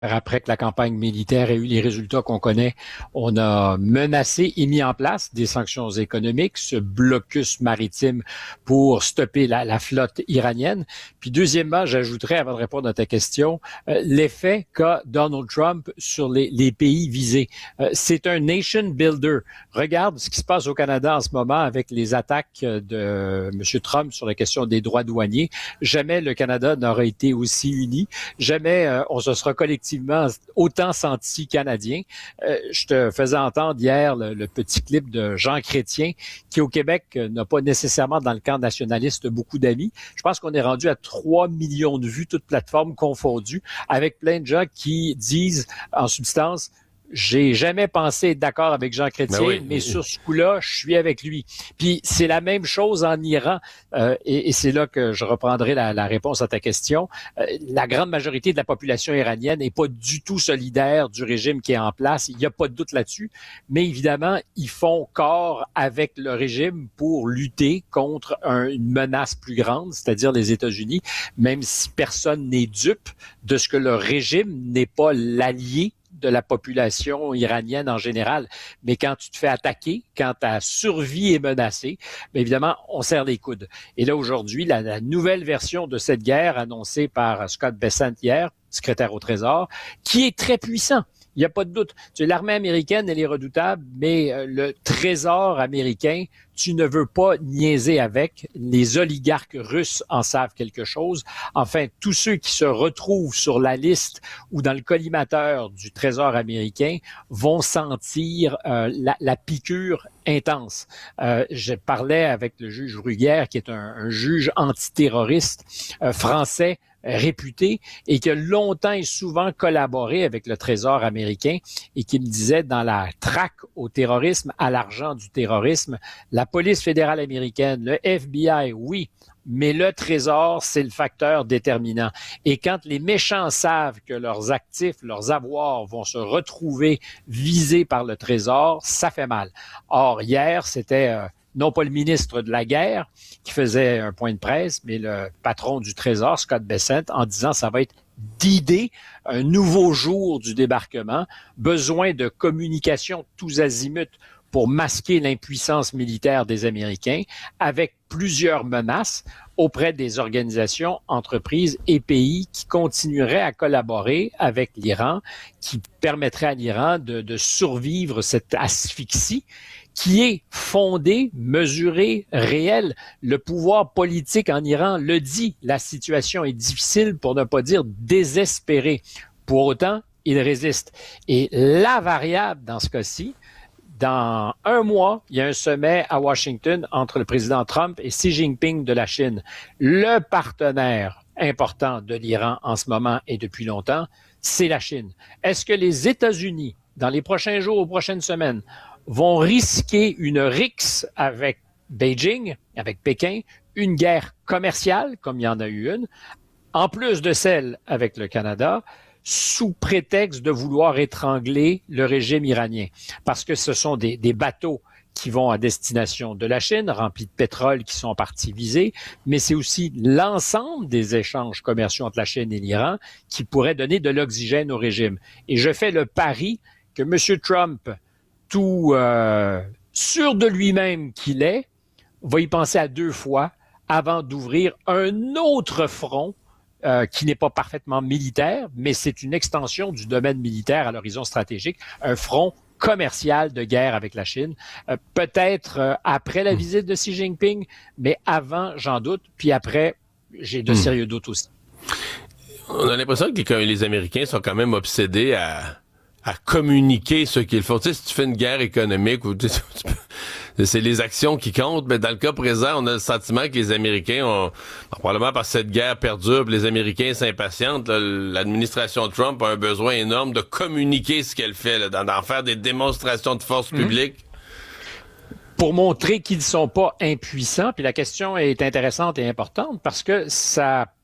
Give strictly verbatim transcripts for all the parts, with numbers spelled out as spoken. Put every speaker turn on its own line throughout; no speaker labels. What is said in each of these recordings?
Après que la campagne militaire ait eu les résultats qu'on connaît, on a menacé et mis en place des sanctions économiques, ce blocus maritime pour stopper la, la flotte iranienne. Puis deuxièmement, j'ajouterais, avant de répondre à ta question, euh, l'effet qu'a Donald Trump sur les, les pays visés. Euh, c'est un nation builder. Regarde ce qui se passe au Canada en ce moment avec les attaques de M. Trump sur la question des droits douaniers. Jamais le Canada n'aurait été aussi uni. Jamais euh, on se sera collectivement autant senti canadien. Euh, je te faisais entendre hier le, le petit clip de Jean Chrétien, qui au Québec euh, n'a pas nécessairement dans le camp nationaliste beaucoup d'amis. Je pense qu'on est rendu à trois millions de vues, toutes plateformes confondues, avec plein de gens qui disent en substance: j'ai jamais pensé être d'accord avec Jean Chrétien,
Ben oui.
mais sur ce coup-là, je suis avec lui. Puis c'est la même chose en Iran, euh, et, et c'est là que je reprendrai la, la réponse à ta question. Euh, la grande majorité de la population iranienne n'est pas du tout solidaire du régime qui est en place. Il n'y a pas de doute là-dessus. Mais évidemment, ils font corps avec le régime pour lutter contre un, une menace plus grande, c'est-à-dire les États-Unis, même si personne n'est dupe de ce que le régime n'est pas l'allié de la population iranienne en général. Mais quand tu te fais attaquer, quand ta survie est menacée, bien évidemment, on serre les coudes. Et là, aujourd'hui, la, la nouvelle version de cette guerre annoncée par Scott Bessent hier, secrétaire au Trésor, qui est très puissant. Il n'y a pas de doute. Tu sais, l'armée américaine, elle est redoutable, mais euh, le Trésor américain, tu ne veux pas niaiser avec. Les oligarques russes en savent quelque chose. Enfin, tous ceux qui se retrouvent sur la liste ou dans le collimateur du Trésor américain vont sentir euh, la, la piqûre intense. Euh, je parlais avec le juge Bruguière, qui est un, un juge antiterroriste euh, français, réputé et qui a longtemps et souvent collaboré avec le Trésor américain et qui me disait dans la traque au terrorisme, à l'argent du terrorisme, la police fédérale américaine, le F B I, oui, mais le Trésor, c'est le facteur déterminant. Et quand les méchants savent que leurs actifs, leurs avoirs vont se retrouver visés par le Trésor, ça fait mal. Or, hier, c'était euh, non pas le ministre de la Guerre qui faisait un point de presse, mais le patron du Trésor, Scott Bessent, en disant ça va être d'idées, un nouveau jour du débarquement, besoin de communication tous azimuts pour masquer l'impuissance militaire des Américains, avec plusieurs menaces auprès des organisations, entreprises et pays qui continueraient à collaborer avec l'Iran, qui permettraient à l'Iran de, de survivre cette asphyxie qui est fondée, mesurée, réelle. Le pouvoir politique en Iran le dit, la situation est difficile, pour ne pas dire désespérée. Pour autant, il résiste. Et la variable dans ce cas-ci, dans un mois, il y a un sommet à Washington entre le président Trump et Xi Jinping de la Chine. Le partenaire important de l'Iran en ce moment et depuis longtemps, c'est la Chine. Est-ce que les États-Unis, dans les prochains jours ou prochaines semaines, vont risquer une rixe avec Beijing, avec Pékin, une guerre commerciale, comme il y en a eu une, en plus de celle avec le Canada, sous prétexte de vouloir étrangler le régime iranien? Parce que ce sont des, des bateaux qui vont à destination de la Chine, remplis de pétrole, qui sont en partie visés, mais c'est aussi l'ensemble des échanges commerciaux entre la Chine et l'Iran qui pourraient donner de l'oxygène au régime. Et je fais le pari que M. Trump, tout euh, sûr de lui-même qu'il est, va y penser à deux fois avant d'ouvrir un autre front euh, qui n'est pas parfaitement militaire, mais c'est une extension du domaine militaire à l'horizon stratégique, un front commercial de guerre avec la Chine, euh, peut-être euh, après la visite de Xi Jinping, mais avant, j'en doute, puis après, j'ai de sérieux doutes aussi.
On a l'impression que les, les Américains sont quand même obsédés à... à communiquer ce qu'il faut. Tu sais, si tu fais une guerre économique, ou tu sais, tu peux, c'est les actions qui comptent, mais dans le cas présent, on a le sentiment que les Américains ont, probablement parce que cette guerre perdure, les Américains s'impatientent, là, l'administration Trump a un besoin énorme de communiquer ce qu'elle fait, là, d'en, d'en faire des démonstrations de force publique.
Mmh. Pour montrer qu'ils ne sont pas impuissants, puis la question est intéressante et importante parce que ça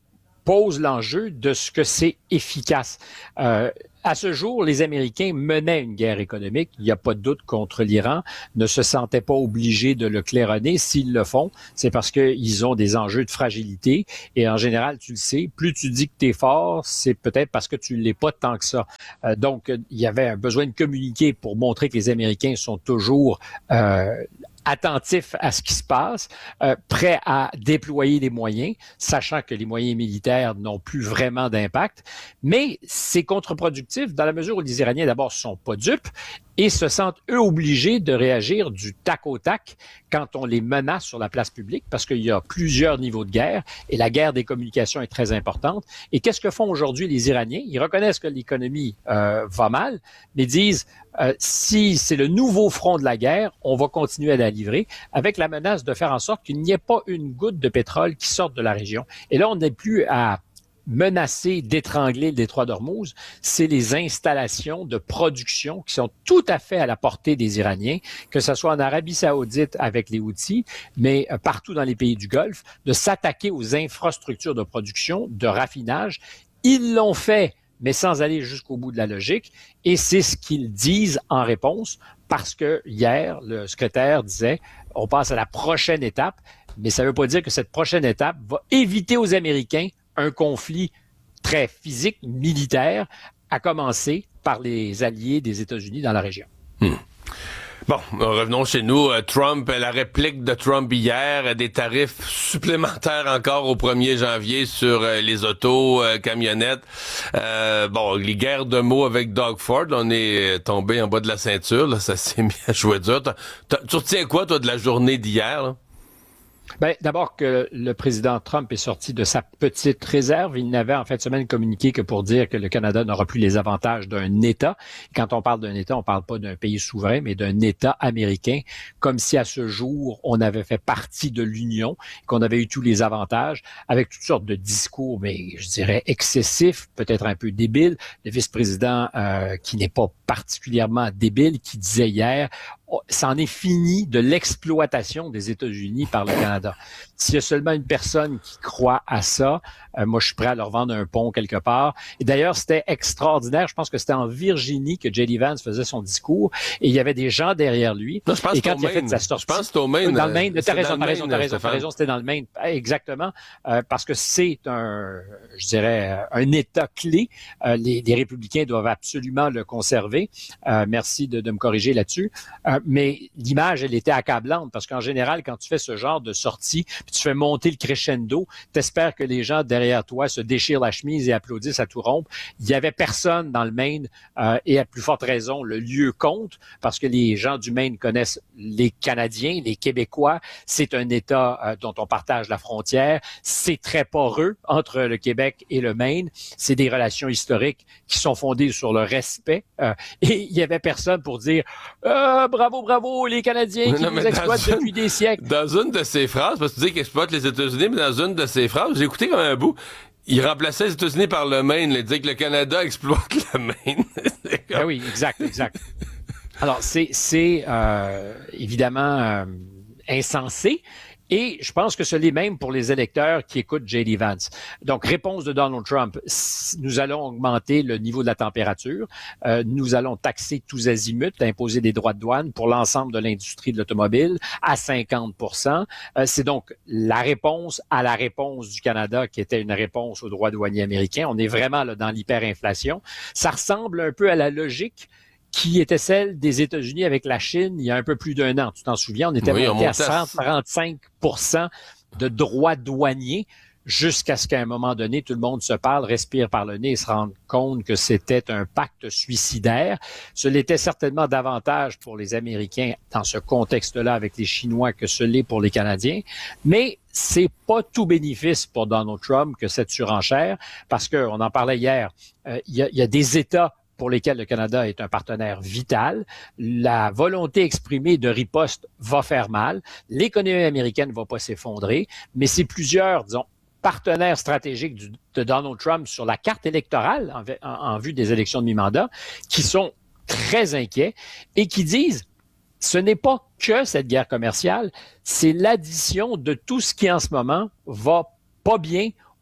pose l'enjeu de ce que c'est efficace. Euh, À ce jour, les Américains menaient une guerre économique. Il n'y a pas de doute contre l'Iran, ne se sentaient pas obligés de le claironner. S'ils le font, c'est parce qu'ils ont des enjeux de fragilité. Et en général, tu le sais, plus tu dis que tu es fort, c'est peut-être parce que tu ne l'es pas tant que ça. Euh, donc, il y avait un besoin de communiquer pour montrer que les Américains sont toujours euh, attentifs à ce qui se passe, euh, prêts à déployer les moyens, sachant que les moyens militaires n'ont plus vraiment d'impact. Mais c'est contre-productif dans la mesure où les Iraniens, d'abord, sont pas dupes et se sentent, eux, obligés de réagir du tac au tac quand on les menace sur la place publique, parce qu'il y a plusieurs niveaux de guerre et la guerre des communications est très importante. Et qu'est-ce que font aujourd'hui les Iraniens? Ils reconnaissent que l'économie euh, va mal, mais disent, euh, si c'est le nouveau front de la guerre, on va continuer à la livrer avec la menace de faire en sorte qu'il n'y ait pas une goutte de pétrole qui sorte de la région. Et là, on n'est plus à menacé d'étrangler le détroit d'Ormuz, c'est les installations de production qui sont tout à fait à la portée des Iraniens, que ce soit en Arabie Saoudite avec les Houthis, mais partout dans les pays du Golfe, de s'attaquer aux infrastructures de production, de raffinage. Ils l'ont fait, mais sans aller jusqu'au bout de la logique, et c'est ce qu'ils disent en réponse, parce que hier, le secrétaire disait, on passe à la prochaine étape, mais ça ne veut pas dire que cette prochaine étape va éviter aux Américains un conflit très physique, militaire, à commencer par les alliés des États-Unis dans la région.
Hmm. Bon, revenons chez nous. Trump, la réplique de Trump hier, des tarifs supplémentaires encore au premier janvier sur les autos, euh, camionnettes. Euh, bon, les guerres de mots avec Doug Ford, on est tombé en bas de la ceinture, là, ça s'est mis à jouer dur. T'as, t'as, tu retiens quoi, toi, de la journée d'hier, là?
Ben, d'abord que le président Trump est sorti de sa petite réserve. Il n'avait en fin de semaine communiqué que pour dire que le Canada n'aura plus les avantages d'un État. Quand on parle d'un État, on parle pas d'un pays souverain, mais d'un État américain, comme si à ce jour, on avait fait partie de l'Union, qu'on avait eu tous les avantages, avec toutes sortes de discours, mais je dirais excessifs, peut-être un peu débiles. Le vice-président, euh, qui n'est pas particulièrement débile, qui disait hier, c'en est fini de l'exploitation des États-Unis par le Canada. S'il y a seulement une personne qui croit à ça, euh, moi, je suis prêt à leur vendre un pont quelque part. Et d'ailleurs, c'était extraordinaire. Je pense que c'était en Virginie que J D Vance faisait son discours et il y avait des gens derrière lui.
Non, je pense
et quand
il
a fait sa sortie,
je pense que c'était au Maine.
Dans le Maine. T'as raison,
t'as
raison, t'as raison, t'as raison, c'était dans le Maine. Exactement. Euh, parce que c'est un, je dirais, un État clé. Euh, les, les républicains doivent absolument le conserver. Euh, merci de, de me corriger là-dessus. Euh, mais l'image, elle était accablante parce qu'en général, quand tu fais ce genre de sortie, puis tu fais monter le crescendo, t'espères que les gens derrière toi se déchirent la chemise et applaudissent à tout rompre. Il y avait personne dans le Maine euh, et à plus forte raison, le lieu compte parce que les gens du Maine connaissent les Canadiens, les Québécois. C'est un État euh, dont on partage la frontière. C'est très poreux entre le Québec et le Maine. C'est des relations historiques qui sont fondées sur le respect. Euh, et il y avait personne pour dire euh, bravo, bravo, les Canadiens qui
non,
nous exploitent
une,
depuis des siècles.
Dans une de ses phrases, parce que tu dis qu'il exploite les États-Unis, mais dans une de ses phrases, j'ai écouté comme un bout, il remplaçait les États-Unis par le Maine. Il disait que le Canada exploite le Maine.
Ben oui, exact, exact. Alors, c'est, c'est euh, évidemment euh, insensé. Et je pense que ce l'est même pour les électeurs qui écoutent J D Vance. Donc, réponse de Donald Trump, nous allons augmenter le niveau de la température, euh, nous allons taxer tous azimuts, imposer des droits de douane pour l'ensemble de l'industrie de l'automobile à cinquante pour cent. Euh, c'est donc la réponse à la réponse du Canada qui était une réponse aux droits douaniers américains. On est vraiment là dans l'hyperinflation. Ça ressemble un peu à la logique qui était celle des États-Unis avec la Chine il y a un peu plus d'un an. Tu t'en souviens, on était oui, monté on à cent trente-cinq pour cent de droits douaniers jusqu'à ce qu'à un moment donné, tout le monde se parle, respire par le nez et se rende compte que c'était un pacte suicidaire. Ce l'était certainement davantage pour les Américains dans ce contexte-là avec les Chinois que ce l'est pour les Canadiens. Mais c'est pas tout bénéfice pour Donald Trump que cette surenchère, parce qu'on en parlait hier, euh, il y a, il y a des États pour lesquels le Canada est un partenaire vital. La volonté exprimée de riposte va faire mal. L'économie américaine ne va pas s'effondrer, mais c'est plusieurs, disons, partenaires stratégiques du, de Donald Trump sur la carte électorale en, en, en vue des élections de mi-mandat qui sont très inquiets et qui disent ce n'est pas que cette guerre commerciale, c'est l'addition de tout ce qui en ce moment va pas bien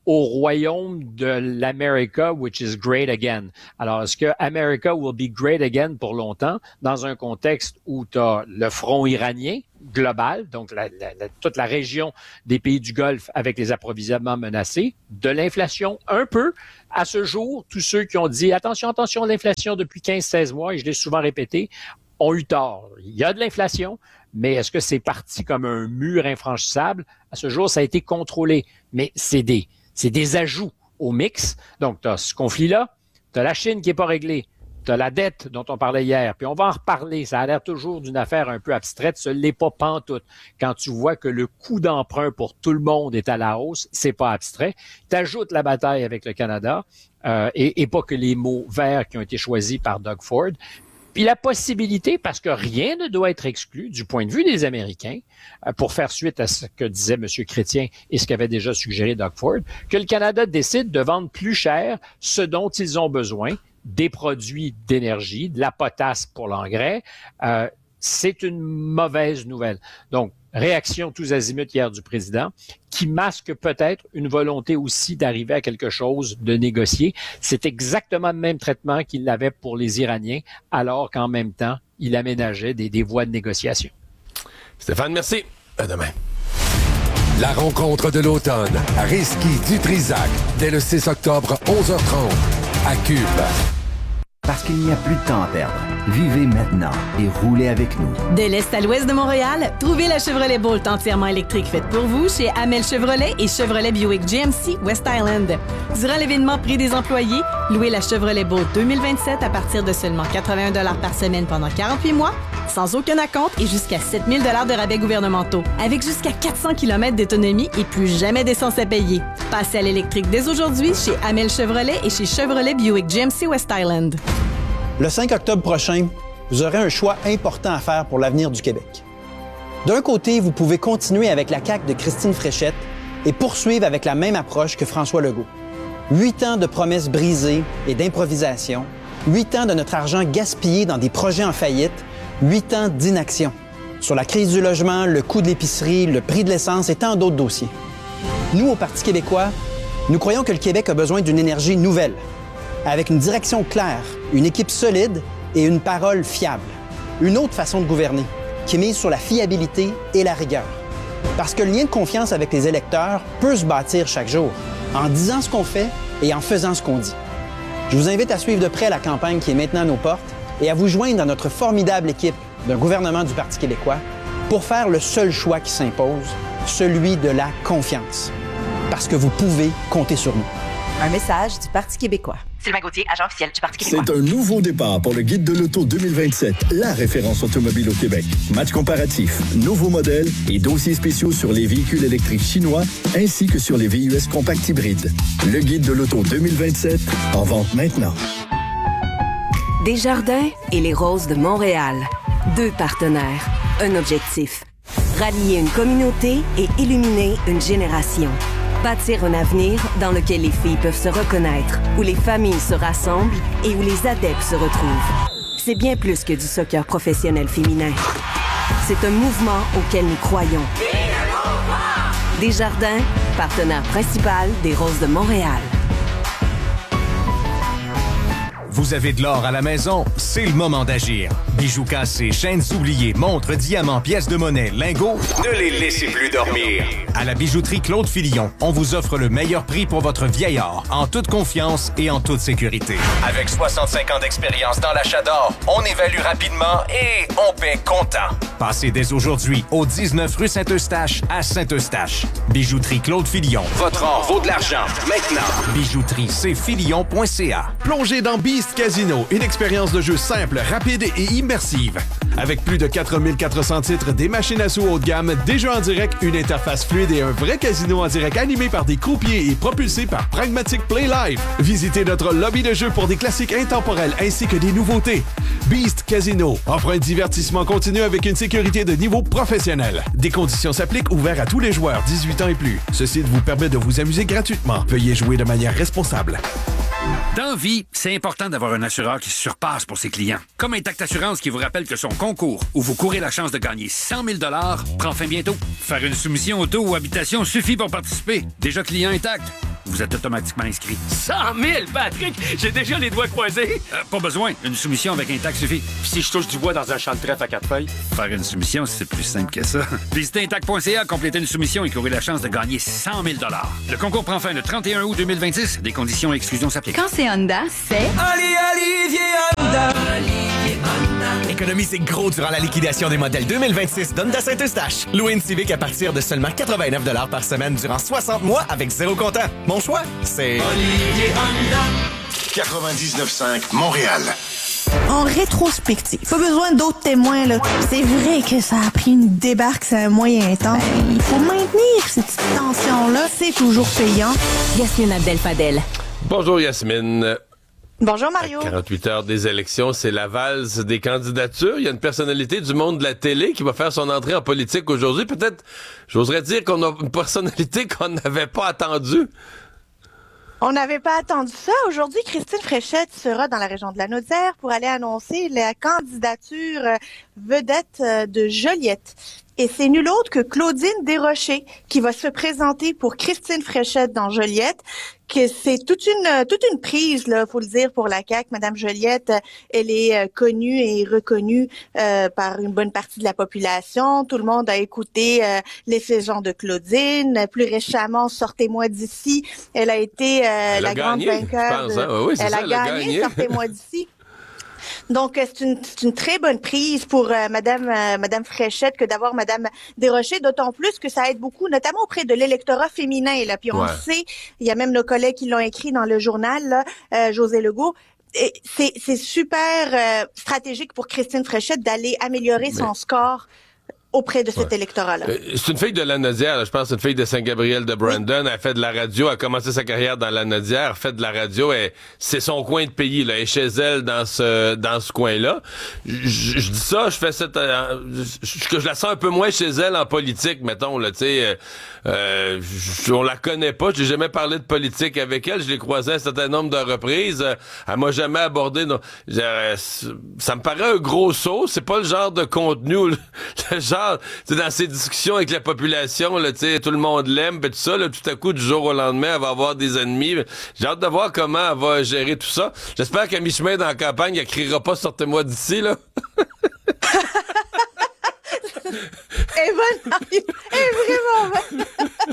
au royaume de l'America, which is great again. Alors, est-ce que America will be great again pour longtemps dans un contexte où tu as le front iranien global, donc la, la, la, toute la région des pays du Golfe avec les approvisionnements menacés, de l'inflation un peu. À ce jour, tous ceux qui ont dit « attention, attention, l'inflation depuis quinze seize mois », et je l'ai souvent répété, ont eu tort. Il y a de l'inflation, mais est-ce que c'est parti comme un mur infranchissable? À ce jour, ça a été contrôlé, mais c'est des, c'est des ajouts au mix. Donc, tu as ce conflit-là, tu as la Chine qui n'est pas réglée, tu as la dette dont on parlait hier, puis on va en reparler. Ça a l'air toujours d'une affaire un peu abstraite, ce n'est pas pantoute. Quand tu vois que le coût d'emprunt pour tout le monde est à la hausse, c'est pas abstrait. Tu ajoutes la bataille avec le Canada, euh, et, et pas que les mots verts qui ont été choisis par Doug Ford. Puis la possibilité, parce que rien ne doit être exclu du point de vue des Américains, euh, pour faire suite à ce que disait M. Chrétien et ce qu'avait déjà suggéré Doug Ford, que le Canada décide de vendre plus cher ce dont ils ont besoin, des produits d'énergie, de la potasse pour l'engrais, euh, c'est une mauvaise nouvelle. Donc, réaction tous azimuts hier du président, qui masque peut-être une volonté aussi d'arriver à quelque chose de négocié. C'est exactement le même traitement qu'il avait pour les Iraniens, alors qu'en même temps, il aménageait des, des voies de négociation.
Stéphane, merci. À demain.
La rencontre de l'automne. Rizky-Dutrisac. Dès le six octobre, onze heures trente. À Cube.
Parce qu'il n'y a plus de temps à perdre. Vivez maintenant et roulez avec nous.
De l'est à l'ouest de Montréal, trouvez la Chevrolet Bolt entièrement électrique faite pour vous chez Amel Chevrolet et Chevrolet Buick G M C West Island. Durant l'événement Prix des employés, louez la Chevrolet Bolt deux mille vingt-sept à partir de seulement quatre-vingt-un dollars par semaine pendant quarante-huit mois, sans aucun acompte et jusqu'à sept mille dollars de rabais gouvernementaux, avec jusqu'à quatre cents kilomètres d'autonomie et plus jamais d'essence à payer. Passez à l'électrique dès aujourd'hui chez Amel Chevrolet et chez Chevrolet Buick G M C West Island.
Le cinq octobre prochain, vous aurez un choix important à faire pour l'avenir du Québec. D'un côté, vous pouvez continuer avec la C A Q de Christine Fréchette et poursuivre avec la même approche que François Legault. Huit ans de promesses brisées et d'improvisation, huit ans de notre argent gaspillé dans des projets en faillite, huit ans d'inaction sur la crise du logement, le coût de l'épicerie, le prix de l'essence et tant d'autres dossiers. Nous, au Parti québécois, nous croyons que le Québec a besoin d'une énergie nouvelle, avec une direction claire, une équipe solide et une parole fiable. Une autre façon de gouverner, qui mise sur la fiabilité et la rigueur. Parce que le lien de confiance avec les électeurs peut se bâtir chaque jour, en disant ce qu'on fait et en faisant ce qu'on dit. Je vous invite à suivre de près la campagne qui est maintenant à nos portes et à vous joindre à notre formidable équipe d'un gouvernement du Parti québécois pour faire le seul choix qui s'impose, celui de la confiance. Parce que vous pouvez compter sur nous.
Un message du Parti québécois.
Sylvain Gauthier, agent officiel du Parti québécois.
C'est un nouveau départ pour le Guide de l'auto deux mille vingt-sept, la référence automobile au Québec. Match comparatif, nouveaux modèles et dossiers spéciaux sur les véhicules électriques chinois ainsi que sur les V U S compacts hybrides. Le Guide de l'auto deux mille vingt-sept, en vente maintenant.
Desjardins et les Roses de Montréal. Deux partenaires, un objectif. Rallier une communauté et illuminer une génération. Bâtir un avenir dans lequel les filles peuvent se reconnaître, où les familles se rassemblent et où les adeptes se retrouvent. C'est bien plus que du soccer professionnel féminin. C'est un mouvement auquel nous croyons. Desjardins, partenaire principal des Roses de Montréal.
Vous avez de l'or à la maison? C'est le moment d'agir. Bijoux cassés, chaînes oubliées, montres, diamants, pièces de monnaie, lingots, ne les laissez plus dormir. À la bijouterie Claude Fillon, on vous offre le meilleur prix pour votre vieil or, en toute confiance et en toute sécurité. Avec soixante-cinq ans d'expérience dans l'achat d'or, on évalue rapidement et on paie comptant. Passez dès aujourd'hui au dix-neuf rue Saint-Eustache à Saint-Eustache. Bijouterie Claude Fillon. Votre or vaut de l'argent. Maintenant. Bijouterie c fillon point c a.
Plongez dans Beast Casino, une expérience de jeu simple, rapide et immersive. Avec plus de quatre mille quatre cents titres, des machines à sous haut de gamme, des jeux en direct, une interface fluide et un vrai casino en direct animé par des croupiers et propulsé par Pragmatic Play Live. Visitez notre lobby de jeu pour des classiques intemporels ainsi que des nouveautés. Beast Casino offre un divertissement continu avec une sécurité de niveau professionnel. Des conditions s'appliquent, ouverts à tous les joueurs dix-huit ans et plus. Ce site vous permet de vous amuser gratuitement. Veuillez jouer de manière responsable.
Dans vie, c'est important d'avoir un assureur qui se surpasse pour ses clients. Comme Intact Assurance qui vous rappelle que son concours, où vous courez la chance de gagner cent mille dollars, prend fin bientôt. Faire une soumission auto ou habitation suffit pour participer. Déjà client Intact? vous êtes automatiquement inscrit.
cent mille, Patrick! J'ai déjà les doigts croisés!
Euh, pas besoin. Une soumission avec un tac suffit.
Puis si je touche du bois dans un champ de trèfle à quatre feuilles?
Faire une soumission, c'est plus simple que ça. Visitez intac point c a, complétez une soumission et courez la chance de gagner cent mille dollars. Le concours prend fin le trente et un août deux mille vingt-six. Des conditions et exclusions s'appliquent.
Quand c'est Honda, c'est...
Ali, Olivier Honda. Olivier Honda. Économisez gros durant la liquidation des modèles deux mille vingt-six d'Honda Saint-Eustache. Louez une Civic à partir de seulement quatre-vingt-neuf dollars par semaine durant soixante mois avec zéro comptant. Mon choix, c'est...
Olivier Honda. quatre-vingt-dix-neuf cinq Montréal.
En rétrospective, pas besoin d'autres témoins, là. C'est vrai que ça a pris une débarque, c'est un moyen temps. Ben, il faut maintenir cette petite tension-là. C'est toujours payant.
Yasmine Abdel-Fadel.
Bonjour Yasmine.
Bonjour Mario.
À quarante-huit heures des élections, c'est la valse des candidatures. Il y a une personnalité du monde de la télé qui va faire son entrée en politique aujourd'hui. Peut-être, j'oserais dire qu'on a une personnalité qu'on n'avait pas attendue.
On n'avait pas attendu ça. Aujourd'hui, Christine Fréchette sera dans la région de la Naudière pour aller annoncer la candidature vedette de Joliette. Et c'est nul autre que Claudine Desrochers qui va se présenter pour Christine Fréchette dans Joliette. Que c'est toute une toute une prise, là, faut le dire, pour la C A Q. Madame Joliette, elle est connue et reconnue euh, par une bonne partie de la population. Tout le monde a écouté euh, les saisons de Claudine. Plus récemment, Sortez-moi d'ici. Elle a été euh, la grande
gagné,
vainqueur.
Je pense, hein? Oui, c'est
elle
ça,
a
elle
gagné,
a gagné.
Sortez-moi d'ici. Donc, c'est une, c'est une très bonne prise pour euh, Madame euh, Madame Fréchette que d'avoir Madame Desrochers, d'autant plus que ça aide beaucoup, notamment auprès de l'électorat féminin. Là. Puis on
ouais.
le sait, il y a même nos collègues qui l'ont écrit dans le journal, là, euh, José Legault. Et c'est, c'est super euh, stratégique pour Christine Fréchette d'aller améliorer Mais... son score auprès de cet ouais. électorat-là.
Euh, c'est une fille de la Naudière, là, je pense que c'est une fille de Saint-Gabriel de Brandon. Oui. Elle fait de la radio, elle a commencé sa carrière dans la Naudière, elle fait de la radio, et c'est son coin de pays, là. Elle est chez elle dans ce dans ce coin-là. Je, je dis ça, je fais cette... Euh, je, je la sens un peu moins chez elle en politique, mettons, là, tu sais. Euh, je, on la connaît pas, j'ai jamais parlé de politique avec elle, je l'ai croisée un certain nombre de reprises. Euh, elle m'a jamais abordé... Non, euh, ça me paraît un gros saut, c'est pas le genre de contenu, le, le genre T'sais, dans ces discussions avec la population, là, tout le monde l'aime, pis tout ça, là, tout à coup, du jour au lendemain, elle va avoir des ennemis. J'ai hâte de voir comment elle va gérer tout ça. J'espère qu'à mi-chemin dans la campagne, elle criera pas « Sortez-moi d'ici », là.
Elle est bonne, Mario. Elle est vraiment bonne.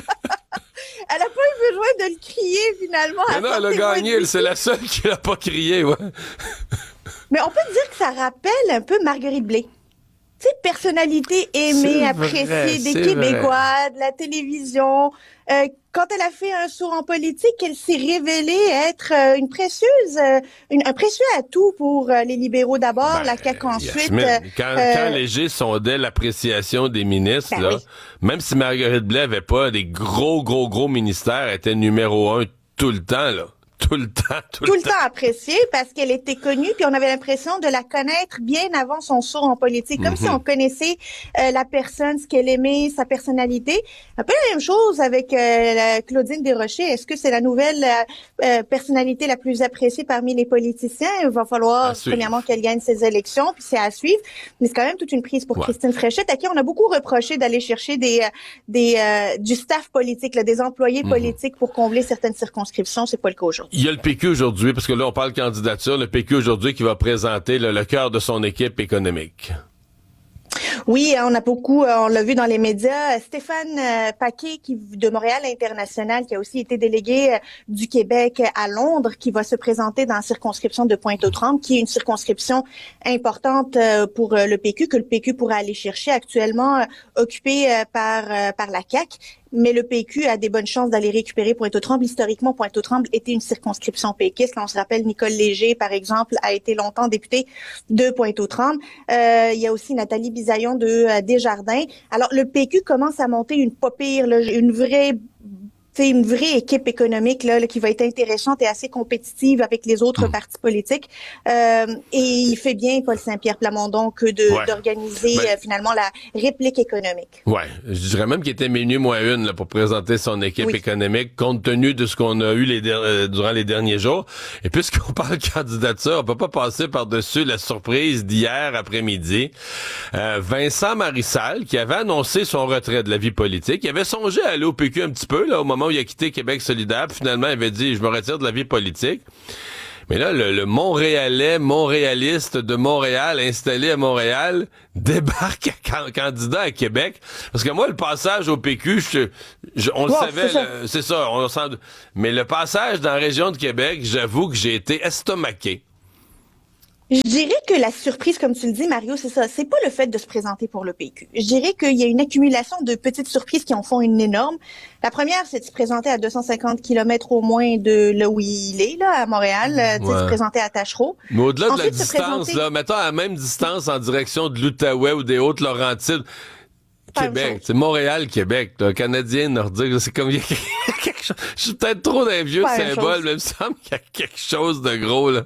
Elle n'a pas eu besoin de le crier, finalement.
Mais non, elle a gagné. C'est la seule qui l'a pas crié, ouais.
Mais on peut dire que ça rappelle un peu Marguerite Blais. Tu sais, personnalité aimée, c'est appréciée vrai, des Québécois, vrai. De la télévision. Euh, quand elle a fait un saut en politique, elle s'est révélée être euh, une précieuse, euh, une, un précieux atout pour euh, les libéraux d'abord, ben, la C A Q ensuite. Euh,
quand,
euh,
quand Léger sondait l'appréciation des ministres,
ben
là,
oui.
même si Marguerite Blais avait pas des gros, gros, gros ministères, elle était numéro un tout le temps, là. Tout le temps, tout,
tout
le
le temps. temps appréciée parce qu'elle était connue, puis on avait l'impression de la connaître bien avant son saut en politique, comme mm-hmm. si on connaissait euh, la personne, ce qu'elle aimait, sa personnalité. Un peu la même chose avec euh, Claudine Desrochers. Est-ce que c'est la nouvelle euh, euh, personnalité la plus appréciée parmi les politiciens? Il va falloir, premièrement, qu'elle gagne ses élections, puis c'est à suivre. Mais c'est quand même toute une prise pour ouais. Christine Fréchette, à qui on a beaucoup reproché d'aller chercher des, des euh, du staff politique, là, des employés mm-hmm. politiques pour combler certaines circonscriptions. C'est pas le cas aujourd'hui.
Il y a le P Q aujourd'hui, parce que là, on parle candidature, le P Q aujourd'hui qui va présenter le, le cœur de son équipe économique.
Oui, on a beaucoup, on l'a vu dans les médias, Stéphane Paquet qui de Montréal International, qui a aussi été délégué du Québec à Londres, qui va se présenter dans la circonscription de Pointe-aux-Trembles, qui est une circonscription importante pour le P Q, que le P Q pourra aller chercher, actuellement occupée par par la C A Q. Mais le P Q a des bonnes chances d'aller récupérer Pointe-aux-Trembles. Historiquement, Pointe-aux-Trembles était une circonscription péquiste. Là, on se rappelle, Nicole Léger, par exemple, a été longtemps députée de Pointe-aux-Trembles. Euh, il y a aussi Nathalie Bisaillon de euh, Desjardins. Alors, le P Q commence à monter une pas pire, là, une vraie... C'est une vraie équipe économique là, là qui va être intéressante et assez compétitive avec les autres mmh. partis politiques. Euh, et il fait bien, Paul Saint-Pierre Plamondon, que de ouais. d'organiser ben, euh, finalement la réplique économique.
Ouais, je dirais même qu'il était minuit moins une là, pour présenter son équipe oui. économique, compte tenu de ce qu'on a eu les der- euh, durant les derniers jours. Et puisqu'on parle candidature, on peut pas passer par-dessus la surprise d'hier après-midi. Euh, Vincent Marissal, qui avait annoncé son retrait de la vie politique, il avait songé à aller au P Q un petit peu là au moment moment où il a quitté Québec solidaire, puis finalement, il avait dit « Je me retire de la vie politique ». Mais là, le, le Montréalais, montréaliste de Montréal, installé à Montréal, débarque à candidat à Québec. Parce que moi, le passage au P Q, je, je, on wow, le savait, c'est ça, le, c'est ça on sent, mais le passage dans la région de Québec, j'avoue que j'ai été estomaqué.
Je dirais que la surprise, comme tu le dis, Mario, c'est ça. C'est pas le fait de se présenter pour le P Q. Je dirais qu'il y a une accumulation de petites surprises qui en font une énorme. La première, c'est de se présenter à deux cent cinquante kilomètres au moins de là où il est, là, à Montréal, ouais. de se présenter à Tachereau.
Mais au-delà de
Ensuite,
la distance, présenter... là, mettons à la même distance en direction de l'Outaouais ou des Hautes-Laurentides, Québec, c'est Montréal, Québec, là, Canadien, Nordique, c'est comme il y a quelque chose. Je suis peut-être trop dans les vieux symboles, mais il me semble qu'il y a quelque chose de gros, là.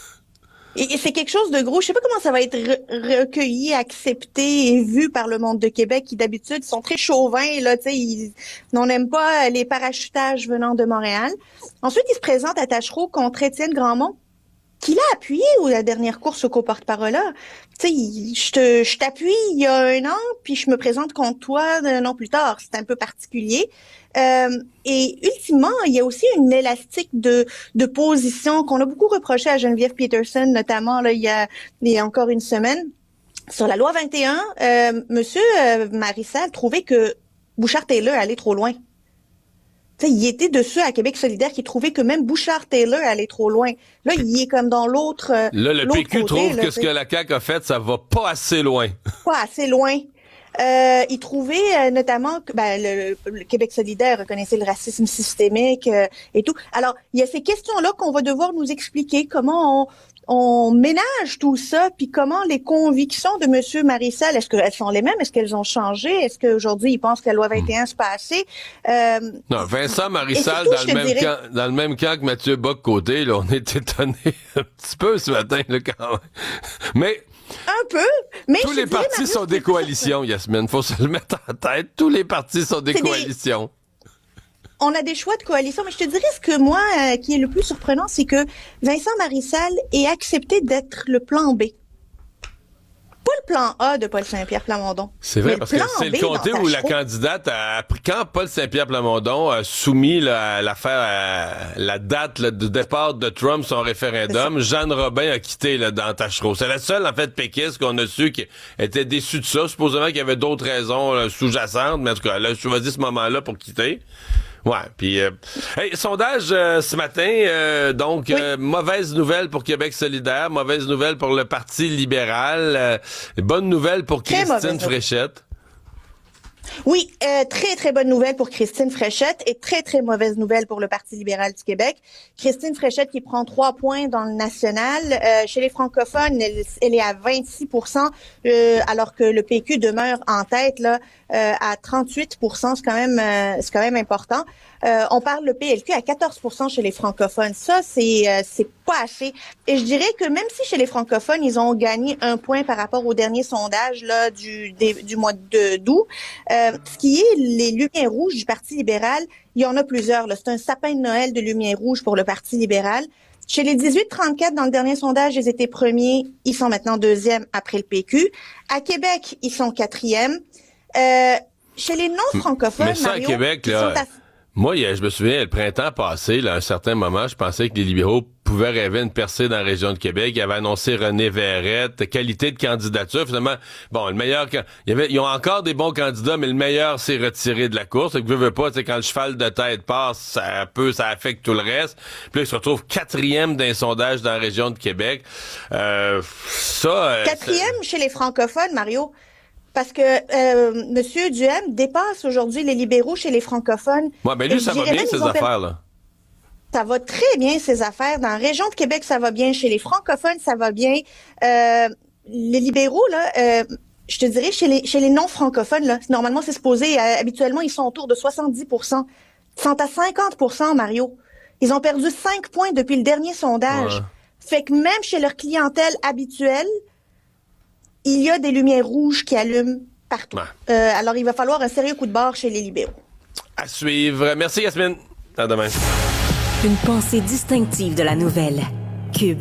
Et c'est quelque chose de gros. Je sais pas comment ça va être re- recueilli, accepté et vu par le monde de Québec qui d'habitude sont très chauvins, là, tu sais, ils n'en aiment pas les parachutages venant de Montréal. Ensuite, il se présente à Tachereau contre Étienne Grandmont, qui l'a appuyé à la dernière course au co-porte-parole. Tu sais, je te, je t'appuie il y a un an, puis je me présente contre toi un an plus tard. C'est un peu particulier. Euh, et ultimement, il y a aussi une élastique de, de position qu'on a beaucoup reproché à Geneviève Peterson, notamment là il y a, il y a encore une semaine. Sur la loi vingt et un, euh, Monsieur euh, Marissal trouvait que Bouchard-Taylor allait trop loin. T'sais, il était de ceux à Québec solidaire qui trouvaient que même Bouchard-Taylor allait trop loin. Là, il est comme dans l'autre euh,
Là, le
l'autre
P Q
côté,
trouve
là,
que ce que la C A Q a fait, ça va pas assez loin.
Pas assez loin. Euh, il trouvait euh, notamment que ben, le, le Québec solidaire reconnaissait le racisme systémique euh, et tout. Alors, il y a ces questions-là qu'on va devoir nous expliquer, comment on, on ménage tout ça, puis comment les convictions de Monsieur Marissal, est-ce qu'elles sont les mêmes? Est-ce qu'elles ont changé? Est-ce qu'aujourd'hui, il pense que la loi vingt et un, c'est pas assez? Euh,
non, Vincent Marissal, surtout, dans, le même dirais... camp, dans le même camp que Mathieu Bock-Côté, là, on est étonnés un petit peu ce matin, là, quand même. Mais...
Un peu, mais
tous les partis Marie, sont des coalitions, Yasmine. Faut se le mettre en tête. Tous les partis sont des c'est coalitions. Des...
On a des choix de coalition, mais je te dirais ce que moi, euh, qui est le plus surprenant, c'est que Vincent Marissal ait accepté d'être le plan B. Pas le plan A de Paul Saint-Pierre Plamondon.
C'est vrai, parce que c'est le comté où la candidate a appris, quand Paul Saint-Pierre Plamondon a soumis là, l'affaire à la date là, de départ de Trump, son référendum, Jeanne Robin a quitté là, dans Tachereau. C'est la seule, en fait, péquiste qu'on a su qui était déçue de ça. Supposément qu'il y avait d'autres raisons là, sous-jacentes, mais en tout cas, elle a choisi ce moment-là pour quitter. Ouais, puis euh, hey, sondage euh, ce matin, euh, donc oui. euh, mauvaise nouvelle pour Québec solidaire, mauvaise nouvelle pour le Parti libéral, euh, bonne nouvelle pour très Christine Fréchette.
Oui, euh, très, très bonne nouvelle pour Christine Fréchette et très, très mauvaise nouvelle pour le Parti libéral du Québec. Christine Fréchette qui prend trois points dans le national. Euh, chez les francophones, elle, elle est à vingt-six pour cent, euh, alors que le P Q demeure en tête là euh, à trente-huit pour cent. C'est quand même, euh, c'est quand même important. Euh, on parle le P L Q à quatorze pour cent chez les francophones. Ça, c'est euh, c'est pas assez. Et je dirais que même si chez les francophones, ils ont gagné un point par rapport au dernier sondage là du des, du mois de d'août, euh, ce qui est les lumières rouges du Parti libéral, il y en a plusieurs. Là. C'est un sapin de Noël de lumière rouge pour le Parti libéral. Chez les dix-huit trente-quatre, dans le dernier sondage, ils étaient premiers. Ils sont maintenant deuxièmes après le P Q. À Québec, ils sont quatrièmes. Euh, chez les non-francophones,
Mais ça,
Mario,
à Québec, là... À... Moi, je me souviens, le printemps passé, là, à un certain moment, je pensais que les libéraux pouvaient rêver une percée dans la région de Québec. Ils avaient annoncé René Verrette, qualité de candidature. Finalement, bon, le meilleur, il y avait, ils ont encore des bons candidats, mais le meilleur s'est retiré de la course. Donc, veux, veux pas, tu sais, quand le cheval de tête passe, ça peut, ça affecte tout le reste. Puis là, il se retrouve quatrième d'un sondage dans la région de Québec. Euh, ça. Euh,
quatrième chez les francophones, Mario. Parce que euh, Monsieur Duhem dépasse aujourd'hui les libéraux chez les francophones.
Ouais, ben lui, ça va bien, ces affaires-là.
Ça va très bien, ces affaires. Dans la région de Québec, ça va bien. Chez les francophones, ça va bien. Euh, les libéraux, là, euh, je te dirais, chez les, chez les non-francophones, là, normalement, c'est supposé, euh, habituellement, ils sont autour de soixante-dix pour cent. Ils sont à cinquante pour cent, Mario. Ils ont perdu cinq points depuis le dernier sondage. Ouais. Fait que même chez leur clientèle habituelle, il y a des lumières rouges qui allument partout. Ouais. Euh, alors, il va falloir un sérieux coup de barre chez les libéraux.
À suivre. Merci, Yasmine. À demain.
Une pensée distinctive de la nouvelle. Cube.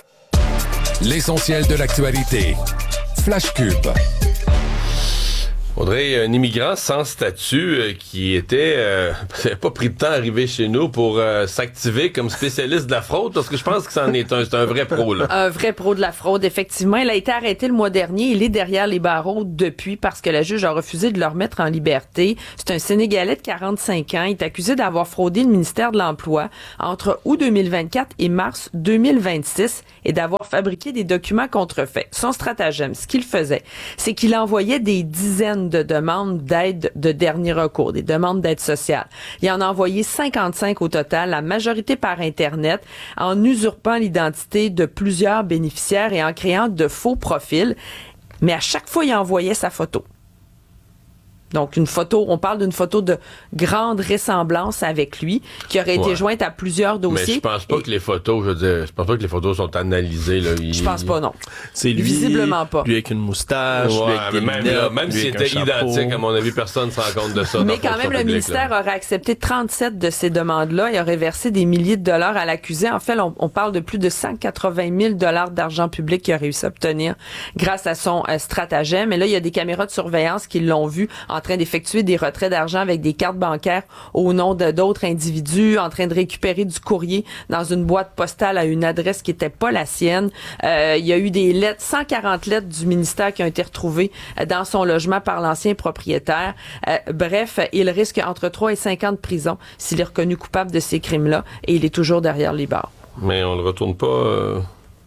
L'essentiel de l'actualité. Flash Cube.
Audrey, un immigrant sans statut euh, qui était euh, pas pris de temps à arriver chez nous pour euh, s'activer comme spécialiste de la fraude, parce que je pense que c'en est un, c'est un vrai pro, là.
Un vrai pro de la fraude, effectivement. Il a été arrêté le mois dernier. Il est derrière les barreaux depuis parce que la juge a refusé de le remettre en liberté. C'est un Sénégalais de quarante-cinq ans. Il est accusé d'avoir fraudé le ministère de l'Emploi entre août deux mille vingt-quatre et mars deux mille vingt-six et d'avoir fabriqué des documents contrefaits. Son stratagème, ce qu'il faisait, c'est qu'il envoyait des dizaines de demandes d'aide de dernier recours, des demandes d'aide sociale. Il en a envoyé cinquante-cinq au total, la majorité par Internet, en usurpant l'identité de plusieurs bénéficiaires et en créant de faux profils. Mais à chaque fois, il envoyait sa photo. Donc, une photo, on parle d'une photo de grande ressemblance avec lui, qui aurait été
ouais.
jointe à plusieurs dossiers.
Mais je pense pas et... que les photos, je veux dire, je pense pas que les photos sont analysées, là. Il...
Je pense pas, non.
C'est lui.
Visiblement pas.
Lui avec une moustache,
ouais,
lui avec des
même,
lunettes,
là, même s'il était identique, à mon avis, personne ne se rend compte de ça.
Mais quand même, le ministère là. aurait accepté trente-sept de ces demandes-là et aurait versé des milliers de dollars à l'accusé. En fait, on, on parle de plus de cent quatre-vingt mille dollars d'argent public qu'il a réussi à obtenir grâce à son euh, stratagème. Et là, il y a des caméras de surveillance qui l'ont vu en train d'effectuer des retraits d'argent avec des cartes bancaires au nom de d'autres individus, en train de récupérer du courrier dans une boîte postale à une adresse qui était pas la sienne. Euh, il y a eu des lettres, cent quarante lettres du ministère qui ont été retrouvées dans son logement par l'ancien propriétaire. Euh, bref, il risque entre trois et cinq ans de prison s'il est reconnu coupable de ces crimes-là et il est toujours derrière les barres.
Mais on le retourne pas... Euh...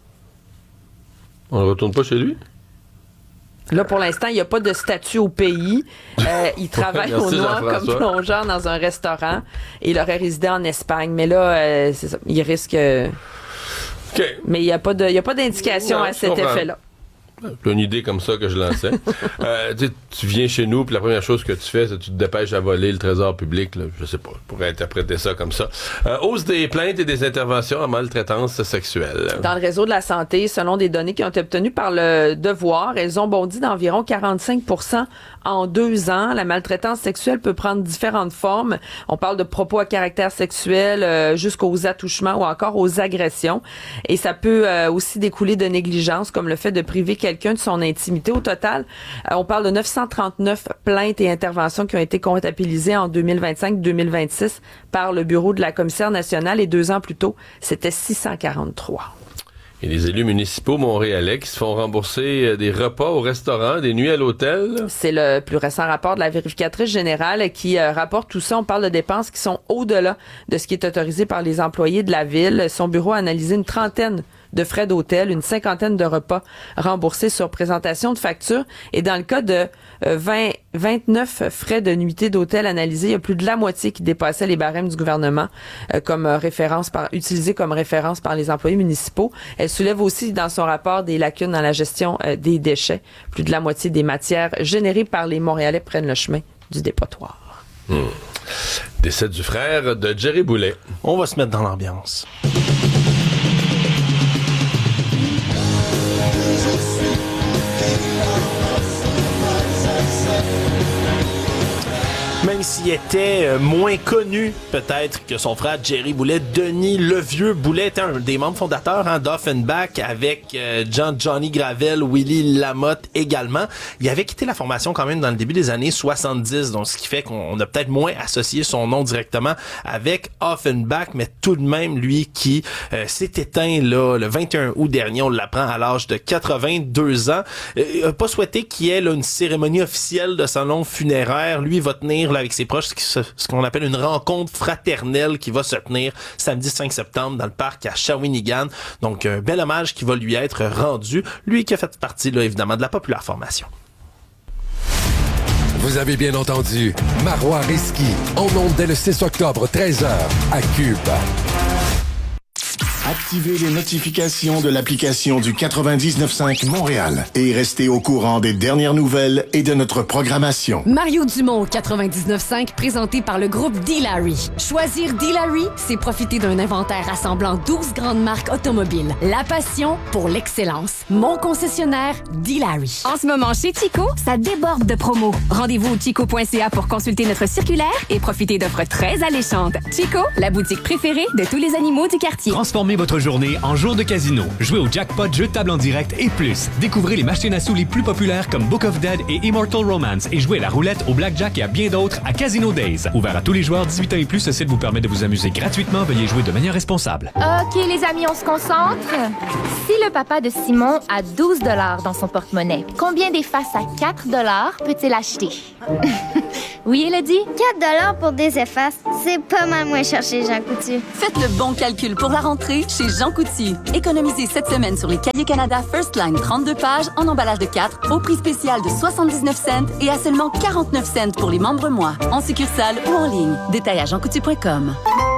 On le retourne pas chez lui?
Là, pour l'instant, il n'y a pas de statut au pays. Euh, il travaille
Merci,
au noir comme plongeur dans un restaurant et il aurait résidé en Espagne. Mais là, euh, c'est ça, il risque... Euh...
Okay.
Mais il n'y a pas de, il y a pas d'indication non, à cet comprends. effet-là.
C'est une idée comme ça que je lançais. euh, tu viens chez nous, puis la première chose que tu fais, c'est que tu te dépêches à voler le trésor public. Là. Je sais pas, je pourrais interpréter ça comme ça. Euh, hausse des plaintes et des interventions en maltraitance sexuelle.
Dans le réseau de la santé, selon des données qui ont été obtenues par le Devoir, elles ont bondi d'environ quarante-cinq pour cent en deux ans. La maltraitance sexuelle peut prendre différentes formes. On parle de propos à caractère sexuel euh, jusqu'aux attouchements ou encore aux agressions. Et ça peut euh, aussi découler de négligence, comme le fait de priver quelqu'un quelqu'un de son intimité. Au total, euh, on parle de neuf cent trente-neuf plaintes et interventions qui ont été comptabilisées en deux mille vingt-cinq deux mille vingt-six par le bureau de la commissaire nationale et deux ans plus tôt, c'était six cent quarante-trois.
Et les élus municipaux montréalais qui se font rembourser des repas au restaurant, des nuits à l'hôtel.
C'est le plus récent rapport de la vérificatrice générale qui euh, rapporte tout ça. On parle de dépenses qui sont au-delà de ce qui est autorisé par les employés de la ville. Son bureau a analysé une trentaine de frais d'hôtel, une cinquantaine de repas remboursés sur présentation de facture. Et dans le cas de euh, vingt, vingt-neuf frais de nuitée d'hôtel analysés, il y a plus de la moitié qui dépassait les barèmes du gouvernement euh, comme euh, référence par, utilisés comme référence par les employés municipaux. Elle soulève aussi dans son rapport des lacunes dans la gestion euh, des déchets. Plus de la moitié des matières générées par les Montréalais prennent le chemin du dépotoir.
Mmh. Décès du frère de Jerry Boulet.
On va se mettre dans l'ambiance. Même s'il était euh, moins connu peut-être que son frère Jerry Boulet, Denis Levieux Boulet était un des membres fondateurs hein, d'Offenbach avec euh, John Johnny Gravel, Willy Lamotte également. Il avait quitté la formation quand même dans le début des années soixante-dix, donc ce qui fait qu'on a peut-être moins associé son nom directement avec Offenbach, mais tout de même lui qui euh, s'est éteint là le vingt et un août dernier, on l'apprend à l'âge de quatre-vingt-deux ans. Euh, il n'a pas souhaité qu'il y ait là, une cérémonie officielle de son nom funéraire. Lui va tenir là, avec ses proches ce qu'on appelle une rencontre fraternelle qui va se tenir samedi cinq septembre dans le parc à Shawinigan. Donc un bel hommage qui va lui être rendu, lui qui a fait partie là, évidemment de la populaire formation.
Vous avez bien entendu Marois Risky en ondes dès le six octobre treize heures à Cube.
Activez les notifications de l'application du quatre-vingt-dix-neuf cinq Montréal et restez au courant des dernières nouvelles et de notre programmation.
Mario Dumont, quatre-vingt-dix-neuf cinq, présenté par le groupe D-Larry. Choisir D-Larry, c'est profiter d'un inventaire rassemblant douze grandes marques automobiles. La passion pour l'excellence. Mon concessionnaire, D-Larry.
En ce moment, chez Chico, ça déborde de promos. Rendez-vous au chico point c a pour consulter notre circulaire et profiter d'offres très alléchantes. Chico, la boutique préférée de tous les animaux du quartier.
Transformez
votre journée en jour de casino. Jouez au jackpot, jeux de table en direct et plus. Découvrez les machines à sous les plus populaires comme Book of Dead et Immortal Romance et jouez à la roulette, au blackjack et à bien d'autres à Casino Days. Ouvert à tous les joueurs dix-huit ans et plus, ce site vous permet de vous amuser gratuitement. Veuillez jouer de manière responsable.
OK, les amis, on se concentre. Si le papa de Simon a douze dollars dans son porte-monnaie, combien d'effaces à quatre dollars peut-il acheter? Oui, Elodie?
quatre dollars pour des effaces, c'est pas mal moins cher chez Jean Coutu.
Faites le bon calcul pour la rentrée chez Jean Coutu. Économisez cette semaine sur les Cahiers Canada First Line trente-deux pages en emballage de quatre au prix spécial de soixante-dix-neuf cents et à seulement quarante-neuf cents pour les membres mois. En succursale ou en ligne. Détail à jean coutu point com.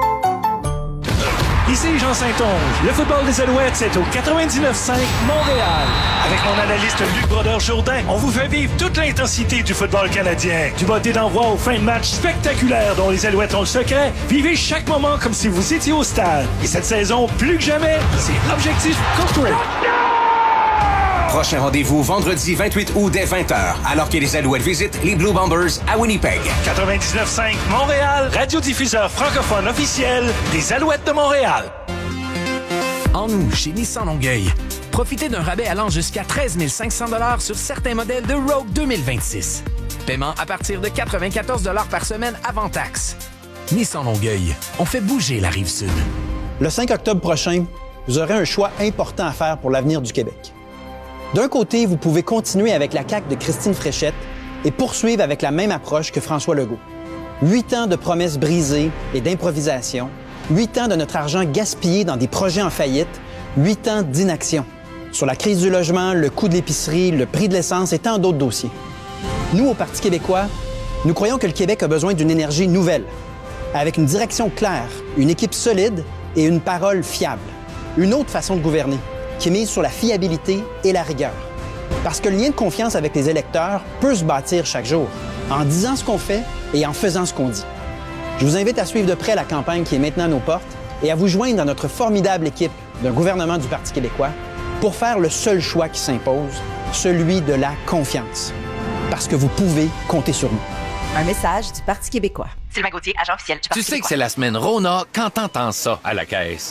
Ici Jean Saint-Onge. Le football des Alouettes, c'est au quatre-vingt-dix-neuf cinq Montréal. Avec mon analyste Luc Brodeur-Jourdain, on vous fait vivre toute l'intensité du football canadien. Du botté d'envoi aux fins de match spectaculaires dont les Alouettes ont le secret. Vivez chaque moment comme si vous étiez au stade. Et cette saison, plus que jamais, c'est Objectif Corporate.
Prochain rendez-vous vendredi vingt-huit août dès vingt heures, alors que les Alouettes visitent les Blue Bombers à Winnipeg.
quatre-vingt-dix-neuf cinq Montréal, radiodiffuseur francophone officiel des Alouettes de Montréal.
En nous, chez Nissan Longueuil, profitez d'un rabais allant jusqu'à treize mille cinq cents dollars sur certains modèles de Rogue deux mille vingt-six. Paiement à partir de quatre-vingt-quatorze dollars par semaine avant taxe. Nissan Longueuil, on fait bouger la Rive-Sud.
Le cinq octobre prochain, vous aurez un choix important à faire pour l'avenir du Québec. D'un côté, vous pouvez continuer avec la C A Q de Christine Fréchette et poursuivre avec la même approche que François Legault. Huit ans de promesses brisées et d'improvisation, huit ans de notre argent gaspillé dans des projets en faillite, huit ans d'inaction sur la crise du logement, le coût de l'épicerie, le prix de l'essence et tant d'autres dossiers. Nous, au Parti québécois, nous croyons que le Québec a besoin d'une énergie nouvelle, avec une direction claire, une équipe solide et une parole fiable. Une autre façon de gouverner, qui mise sur la fiabilité et la rigueur. Parce que le lien de confiance avec les électeurs peut se bâtir chaque jour, en disant ce qu'on fait et en faisant ce qu'on dit. Je vous invite à suivre de près la campagne qui est maintenant à nos portes et à vous joindre à notre formidable équipe d'un gouvernement du Parti québécois pour faire le seul choix qui s'impose, celui de la confiance. Parce que vous pouvez compter sur nous.
Un message du Parti québécois.
Sylvain Gauthier, agent officiel du Parti
Tu sais
québécois.
que c'est la semaine Rona quand t'entends ça à la caisse.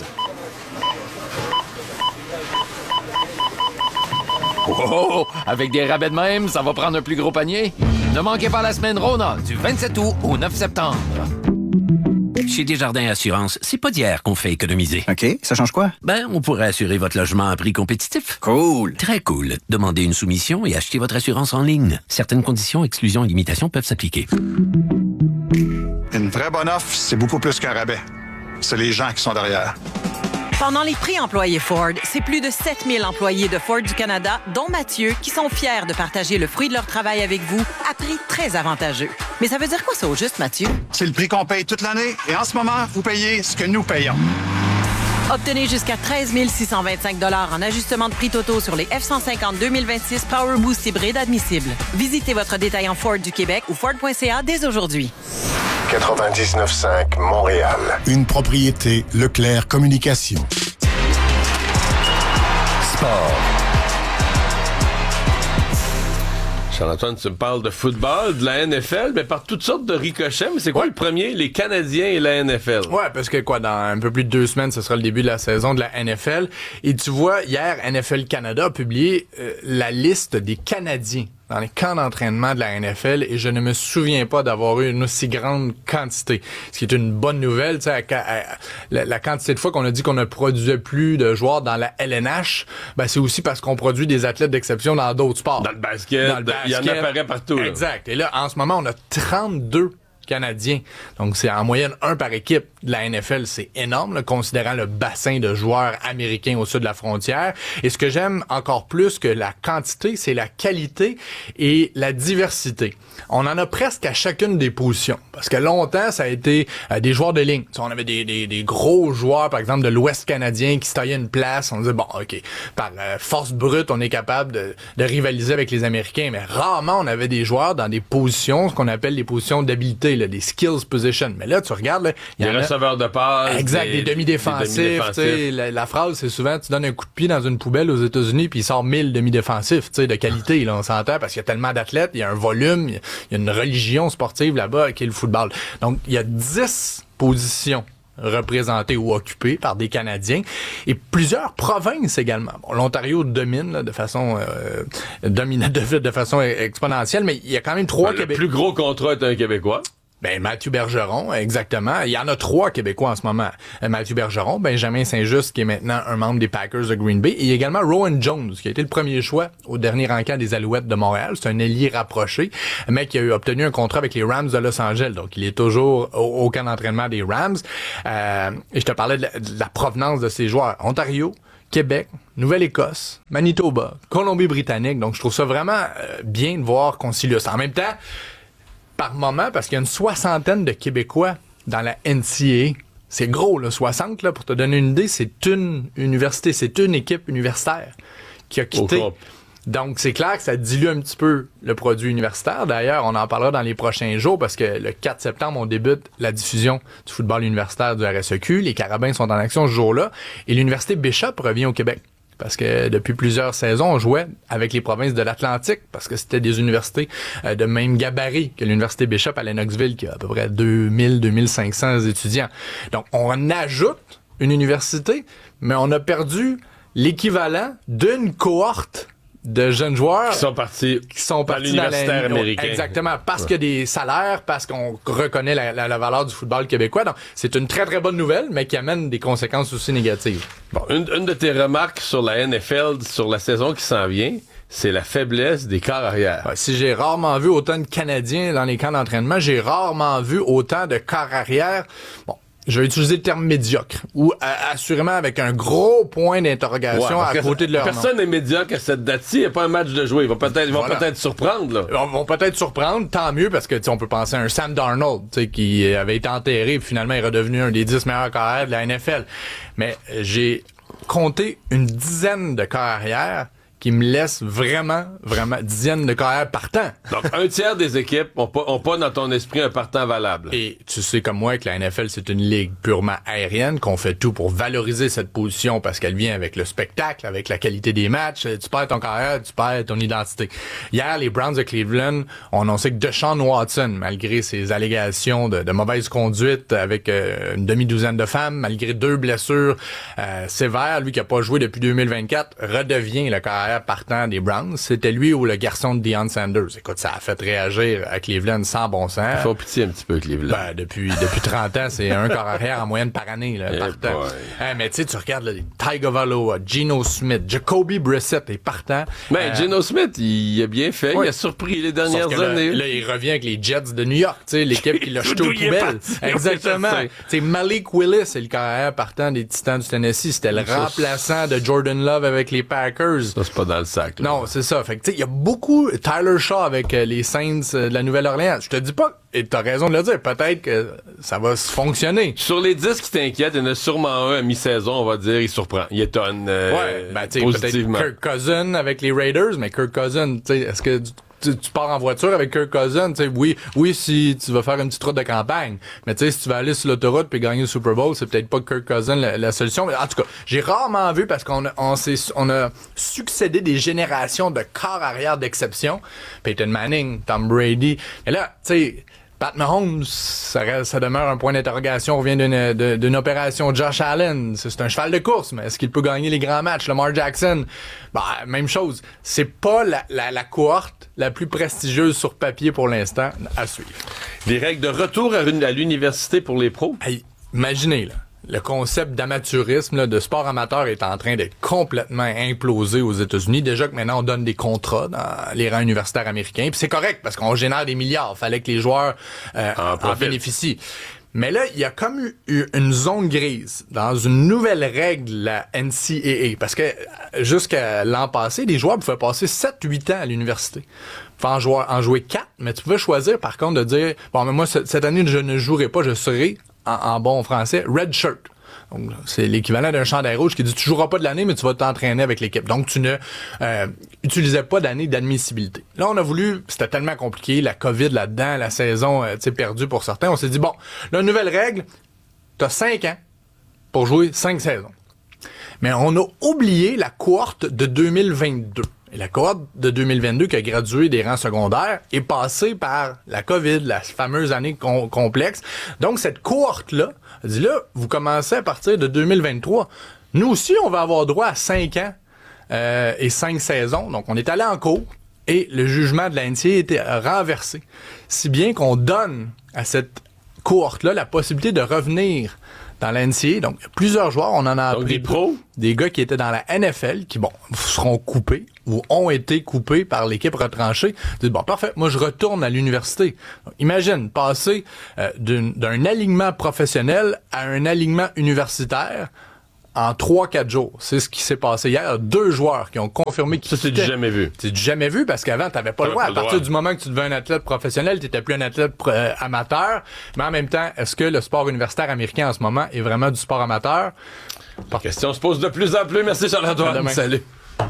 Oh, avec des rabais de même, ça va prendre un plus gros panier. Ne manquez pas la semaine Rona du vingt-sept août au neuf septembre. Chez Desjardins Assurance, c'est pas d'hier qu'on fait économiser.
OK, ça change quoi?
Ben, on pourrait assurer votre logement à prix compétitif.
Cool.
Très cool. Demandez une soumission et achetez votre assurance en ligne. Certaines conditions, exclusions et limitations peuvent s'appliquer.
Une vraie bonne offre, c'est beaucoup plus qu'un rabais. C'est les gens qui sont derrière.
Pendant les prix employés Ford, c'est plus de sept mille employés de Ford du Canada, dont Mathieu, qui sont fiers de partager le fruit de leur travail avec vous à prix très avantageux. Mais ça veut dire quoi ça au juste, Mathieu?
C'est le prix qu'on paye toute l'année et en ce moment, vous payez ce que nous payons.
Obtenez jusqu'à treize mille six cent vingt-cinq dollars en ajustement de prix totaux sur les F cent cinquante deux mille vingt-six Power Boost hybride admissibles. Visitez votre détaillant Ford du Québec ou Ford point C A dès aujourd'hui.
quatre-vingt-dix-neuf cinq Montréal. Une propriété Leclerc Communication.
Sport. Charles-Antoine, tu me parles de football, de la N F L, mais par toutes sortes de ricochets. Mais c'est quoi ouais. le premier? Les Canadiens et la N F L.
Ouais, parce que quoi, dans un peu plus de deux semaines, ce sera le début de la saison de la N F L. Et tu vois, hier, N F L Canada a publié euh, la liste des Canadiens dans les camps d'entraînement de la N F L et je ne me souviens pas d'avoir eu une aussi grande quantité. Ce qui est une bonne nouvelle, tu sais, la, la quantité de fois qu'on a dit qu'on ne produisait plus de joueurs dans la L N H, ben c'est aussi parce qu'on produit des athlètes d'exception dans d'autres sports.
Dans le basket, dans le basket il y en apparaît partout. Là.
Exact. Et là, en ce moment, on a trente-deux Canadiens. Donc, c'est en moyenne un par équipe de la N F L. C'est énorme, là, considérant le bassin de joueurs américains au sud de la frontière. Et ce que j'aime encore plus que la quantité, c'est la qualité et la diversité. On en a presque à chacune des positions. Parce que longtemps, ça a été euh, des joueurs de ligne. Tu sais, on avait des, des, des gros joueurs, par exemple, de l'Ouest canadien qui se taillaient une place. On disait, bon, OK, par euh, force brute, on est capable de, de rivaliser avec les Américains. Mais rarement, on avait des joueurs dans des positions, ce qu'on appelle les positions d'habilité, là, des skills position. Mais là, tu regardes, là,
il y a des receveurs de passe.
Exact, des, des demi-défensifs. Des demi-défensifs. La, la phrase, c'est souvent, tu donnes un coup de pied dans une poubelle aux États-Unis puis il sort mille demi-défensifs, tu sais, de qualité, là, on s'entend, parce qu'il y a tellement d'athlètes, il y a un volume, il y a une religion sportive là-bas qui est le football. Donc, il y a dix positions représentés ou occupés par des Canadiens et plusieurs provinces également. Bon, l'Ontario domine là, de façon euh, domine de, de façon exponentielle, mais il y a quand même trois
ben,
Québécois.
Le plus gros contrat est un Québécois.
Ben, Mathieu Bergeron, exactement. Il y en a trois Québécois en ce moment. Mathieu Bergeron, Benjamin Saint-Just, qui est maintenant un membre des Packers de Green Bay, et également Rowan Jones, qui a été le premier choix au dernier encamp des Alouettes de Montréal. C'est un ailier rapproché, mais qui a eu obtenu un contrat avec les Rams de Los Angeles. Donc, il est toujours au, au camp d'entraînement des Rams. Euh, et je te parlais de la, de la provenance de ces joueurs. Ontario, Québec, Nouvelle-Écosse, Manitoba, Colombie-Britannique. Donc, je trouve ça vraiment euh, bien de voir qu'on s'y lusse. En même temps, par moment, parce qu'il y a une soixantaine de Québécois dans la N C A A. C'est gros, là, soixante, là, pour te donner une idée, c'est une université, c'est une équipe universitaire qui a quitté. Oh, donc, c'est clair que ça dilue un petit peu le produit universitaire. D'ailleurs, on en parlera dans les prochains jours parce que le quatre septembre, on débute la diffusion du football universitaire du R S E Q. Les Carabins sont en action ce jour-là. Et l'Université Bishop revient au Québec. Parce que depuis plusieurs saisons, on jouait avec les provinces de l'Atlantique, parce que c'était des universités euh, de même gabarit que l'Université Bishop à Lennoxville, qui a à peu près deux mille à deux mille cinq cents étudiants. Donc, on ajoute une université, mais on a perdu l'équivalent d'une cohorte de jeunes joueurs
qui sont partis,
qui sont partis
à l'universitaire américain.
Exactement, parce
ouais.
qu'il y a des salaires, parce qu'on reconnaît la, la, la valeur du football québécois. Donc, c'est une très, très bonne nouvelle, mais qui amène des conséquences aussi négatives.
Bon, une, une de tes remarques sur la N F L, sur la saison qui s'en vient, c'est la faiblesse des corps arrière.
Ouais, si j'ai rarement vu autant de Canadiens dans les camps d'entraînement, j'ai rarement vu autant de corps arrière. Bon, je vais utiliser le terme médiocre, ou à, assurément avec un gros point d'interrogation ouais, à côté de leur
personne n'est médiocre à cette date-ci, il n'y a pas un match de jouer. Ils vont peut-être, ils vont
voilà.
peut-être surprendre. Là.
Ils vont peut-être surprendre, tant mieux, parce que on peut penser à un Sam Darnold qui avait été enterré, puis finalement est redevenu un des dix meilleurs carrières de la N F L. Mais j'ai compté une dizaine de carrières qui me laisse vraiment, vraiment dizaines de carrières partant.
Donc, un tiers des équipes n'ont pas, ont pas dans ton esprit un partant valable.
Et tu sais comme moi que la N F L, c'est une ligue purement aérienne, qu'on fait tout pour valoriser cette position parce qu'elle vient avec le spectacle, avec la qualité des matchs. Tu perds ton carrière, tu perds ton identité. Hier, les Browns de Cleveland ont annoncé que Deshaun Watson, malgré ses allégations de, de mauvaise conduite avec euh, une demi-douzaine de femmes, malgré deux blessures euh, sévères, lui qui n'a pas joué depuis deux mille vingt-quatre, redevient le carrière partant des Browns. C'était lui ou le garçon de Deion Sanders. Écoute, ça a fait réagir à Cleveland sans bon sens.
Il faut pitié un petit peu Cleveland.
Ben, depuis, depuis trente ans, c'est un corps arrière en moyenne par année, là, partant. Hey, mais tu sais, tu regardes là, Tagovailoa, Geno Smith, Jacoby Brissett est partant.
Mais euh, Geno Smith, il a bien fait. Oui. Il a surpris les dernières années.
Là, là, il revient avec les Jets de New York, tu sais, l'équipe qui l'a jeté aux poubelles. Exactement. C'est Malik Willis, c'est le carrière partant des Titans du Tennessee. C'était le ça, remplaçant de Jordan Love avec les Packers.
Ça, c'est pas dans le sac. Là.
Non, c'est ça. Fait que, tu sais, il y a beaucoup... Tyler Shaw avec euh, les Saints euh, de la Nouvelle-Orléans. Je te dis pas, et t'as raison de le dire, peut-être que ça va se fonctionner.
Sur les dix qui t'inquiètent, il y en a sûrement un à mi-saison, on va dire, il surprend. Il étonne euh,
ouais, ben, tu sais, peut-être Kirk Cousins avec les Raiders, mais Kirk Cousins, tu sais, est-ce que... Tu, tu pars en voiture avec Kirk Cousins, tu sais, oui, oui, si tu vas faire une petite route de campagne, mais tu sais, si tu vas aller sur l'autoroute puis gagner le Super Bowl, c'est peut-être pas Kirk Cousins la, la solution. Mais en tout cas, j'ai rarement vu parce qu'on a, on s'est, on a succédé des générations de corps arrière d'exception. Peyton Manning, Tom Brady, et là, tu sais, Pat Mahomes, ça, reste, ça demeure un point d'interrogation. On vient d'une, de, d'une opération Josh Allen. C'est, c'est un cheval de course, mais est-ce qu'il peut gagner les grands matchs? Lamar Jackson, bah, même chose. C'est pas la, la, la cohorte la plus prestigieuse sur papier pour l'instant à suivre.
Les règles de retour à, à l'université pour les pros?
Hey, imaginez, là. Le concept d'amateurisme, là, de sport amateur est en train d'être complètement implosé aux États-Unis. Déjà que maintenant, on donne des contrats dans les rangs universitaires américains. Puis c'est correct, parce qu'on génère des milliards. Fallait que les joueurs euh, en, en bénéficient. Mais là, il y a comme eu une zone grise dans une nouvelle règle, la N C A A. Parce que jusqu'à l'an passé, les joueurs pouvaient passer sept huit ans à l'université. Ils pouvaient en jouer, en jouer quatre, mais tu pouvais choisir, par contre, de dire, bon, mais moi, cette année, je ne jouerai pas, je serai... En, en bon français, red shirt. Donc, c'est l'équivalent d'un chandail rouge qui dit tu joueras pas de l'année, mais tu vas t'entraîner avec l'équipe. Donc, tu ne euh, utilisais pas d'année d'admissibilité. Là, on a voulu, c'était tellement compliqué, la COVID là-dedans, la saison, euh, tu sais, perdue pour certains. On s'est dit, bon, la nouvelle règle, t'as cinq ans pour jouer cinq saisons. Mais on a oublié la cohorte de deux mille vingt-deux. Et la cohorte de deux mille vingt-deux qui a gradué des rangs secondaires est passée par la COVID, la fameuse année com- complexe. Donc, cette cohorte-là a dit là, vous commencez à partir de deux mille vingt-trois. Nous aussi, on va avoir droit à cinq ans euh, et cinq saisons. Donc, on est allé en cours et le jugement de la N C A A a été renversé. Si bien qu'on donne à cette cohorte-là la possibilité de revenir dans la N C A A. Donc, il y a plusieurs joueurs, on en a appris.
Des pros?
Des gars qui étaient dans la N F L, qui, bon, seront coupés ou ont été coupés par l'équipe retranchée. Ils disent, bon, parfait, moi, je retourne à l'université. Donc, imagine, passer euh, d'un, d'un alignement professionnel à un alignement universitaire en trois quatre jours. C'est ce qui s'est passé hier. Deux joueurs qui ont confirmé qu'ils
Ça, c'est du jamais vu.
C'est du jamais vu parce qu'avant, t'avais pas le droit. À partir du moment que tu devenais un athlète professionnel, t'étais plus un athlète euh, amateur. Mais en même temps, est-ce que le sport universitaire américain en ce moment est vraiment du sport amateur?
La question se pose de plus en plus. Merci Charles-Antoine.
Salut.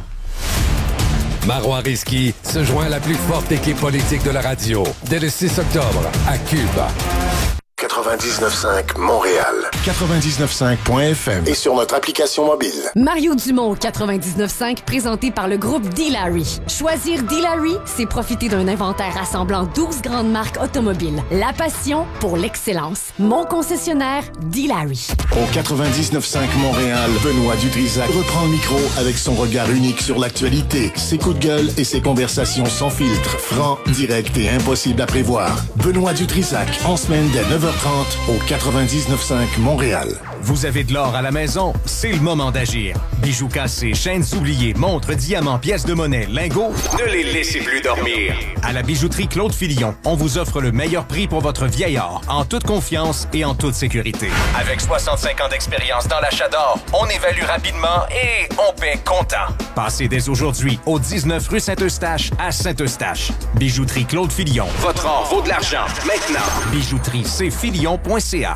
Marois Risky se joint à la plus forte équipe politique de la radio dès le six octobre à Cube.
quatre-vingt-dix-neuf cinq Montréal. quatre-vingt-dix-neuf cinq point F M et sur notre application mobile.
Mario Dumont, quatre-vingt-dix-neuf cinq, présenté par le groupe D-Larry. Choisir D-Larry, c'est profiter d'un inventaire rassemblant douze grandes marques automobiles. La passion pour l'excellence. Mon concessionnaire, D-Larry.
Au quatre-vingt-dix-neuf cinq Montréal, Benoît Dutrisac reprend le micro avec son regard unique sur l'actualité, ses coups de gueule et ses conversations sans filtre, francs, directs et impossibles à prévoir. Benoît Dutrisac, en semaine dès neuf heures trente au quatre-vingt-dix-neuf cinq Montréal.
Vous avez de l'or à la maison? C'est le moment d'agir. Bijoux cassés, chaînes oubliées, montres, diamants, pièces de monnaie, lingots, ne les laissez plus dormir. À la bijouterie Claude Filion, on vous offre le meilleur prix pour votre vieil or, en toute confiance et en toute sécurité. Avec soixante-cinq ans d'expérience dans l'achat d'or, on évalue rapidement et on paie comptant. Passez dès aujourd'hui au dix-neuf rue Saint-Eustache à Saint-Eustache. Bijouterie Claude Filion. Votre or vaut de l'argent. Maintenant, bijouterie c filion point c a.